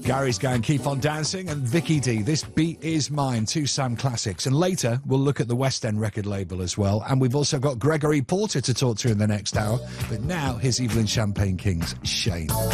Gary's going Keep On Dancing, and Vicky D, This Beat Is Mine, two Sam classics. And later, we'll look at the West End record label as well. And we've also got Gregory Porter to talk to in the next hour. But now, here's Evelyn Champagne King's Shane.